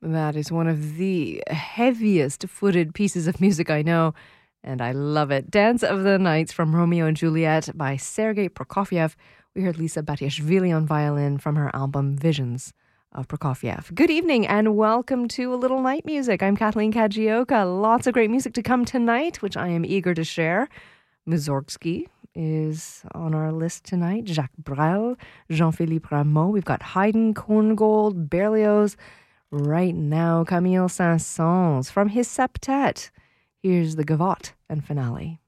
That is one of the heaviest footed pieces of music I know, and I love it. Dance of the Nights from Romeo and Juliet by Sergei Prokofiev. We heard Lisa Batiashvili on violin from her album Visions of Prokofiev. Good evening and welcome to A Little Night Music. I'm Kathleen Kajioka. Lots of great music to come tonight, which I am eager to share. Mussorgsky is on our list tonight. Jacques Brel, Jean-Philippe Rameau. We've got Haydn, Korngold, Berlioz. Right now, Camille Saint-Saëns from his septet. Here's the Gavotte and finale.